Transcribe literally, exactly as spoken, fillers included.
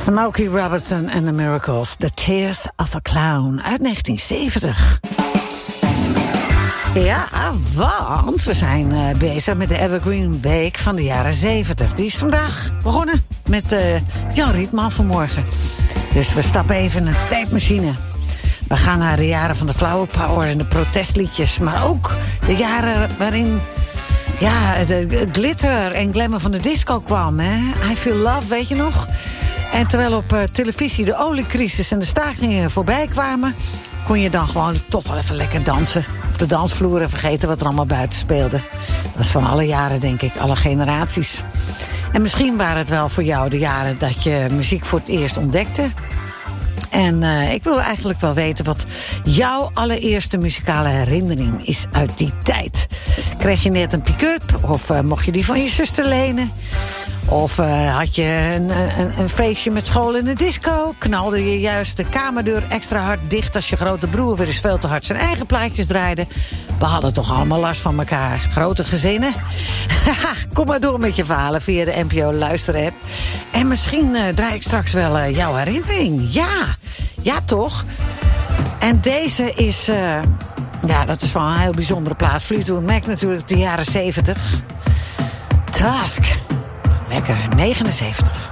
Smokey Robinson and the Miracles, The Tears of a Clown uit negentien zeventig. Ja, want we zijn uh, bezig met de Evergreen Week van de jaren zeventig. Die is vandaag begonnen met uh, Jan Rietman vanmorgen. Dus we stappen even in een tijdmachine. We gaan naar de jaren van de Flower Power en de protestliedjes. Maar ook de jaren waarin ja, de glitter en glamour van de disco kwam. Hè? I Feel Love, weet je nog? En terwijl op uh, televisie de oliecrisis en de stakingen voorbij kwamen, kon je dan gewoon toch wel even lekker dansen op de dansvloer en vergeten wat er allemaal buiten speelde. Dat is van alle jaren, denk ik, alle generaties. En misschien waren het wel voor jou de jaren dat je muziek voor het eerst ontdekte. En uh, ik wil eigenlijk wel weten wat jouw allereerste muzikale herinnering is uit die tijd. Kreeg je net een pick-up of uh, mocht je die van je zuster lenen? Of uh, had je een, een, een feestje met school in de disco? Knalde je juist de kamerdeur extra hard dicht als je grote broer weer eens veel te hard zijn eigen plaatjes draaide? We hadden toch allemaal last van elkaar. Grote gezinnen? Kom maar door met je verhalen via de N P O Luisterapp. En misschien uh, draai ik straks wel uh, jouw herinnering. Ja, ja toch? En deze is, uh, ja, dat is wel een heel bijzondere plaat. Fleetwood Mac natuurlijk, de jaren zeventig. Task. Lekker, negenenzeventig.